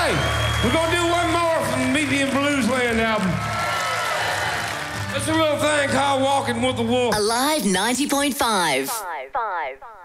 We're gonna do one more from the Medium Bluesland album. It's a little thing called Walking with the Wolf. Alive 90.5.